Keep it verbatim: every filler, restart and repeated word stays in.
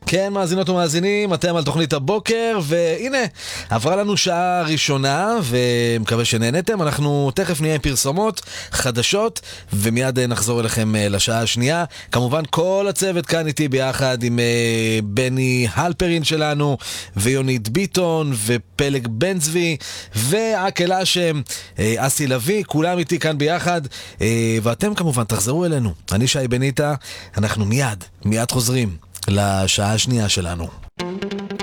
כן, מאזינות ומאזינים, אתם על תוכנית הבוקר, והנה, עברה לנו שעה ראשונה, ומקווה שנהנתם. אנחנו תכף נהיה עם פרסומות, חדשות, ומיד נחזור אליכם לשעה השנייה. כמובן, כל הצוות כאן איתי ביחד עם uh, בני הלפרין שלנו, ויונית ביטון, ופלג בן צבי, ועקל אשם, uh, אסי לוי, כולם איתי כאן ביחד, uh, ואתם כמובן תחזרו אלינו. אני שי בניטה, אנחנו מיד, מיד חוזרים לשעה השנייה שלנו.